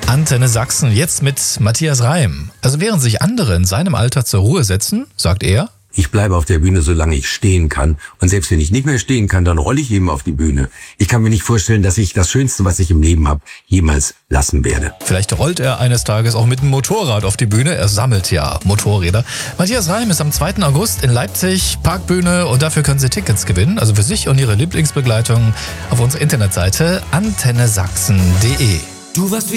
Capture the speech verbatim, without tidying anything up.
Antenne Sachsen, jetzt mit Matthias Reim. Also während sich andere in seinem Alter zur Ruhe setzen, sagt er: Ich bleibe auf der Bühne, solange ich stehen kann. Und selbst wenn ich nicht mehr stehen kann, dann rolle ich eben auf die Bühne. Ich kann mir nicht vorstellen, dass ich das Schönste, was ich im Leben habe, jemals lassen werde. Vielleicht rollt er eines Tages auch mit dem Motorrad auf die Bühne. Er sammelt ja Motorräder. Matthias Reim ist am zweiten August in Leipzig, Parkbühne, und dafür können Sie Tickets gewinnen. Also für sich und Ihre Lieblingsbegleitung auf unserer Internetseite antenne sachsen punkt de. Du warst wie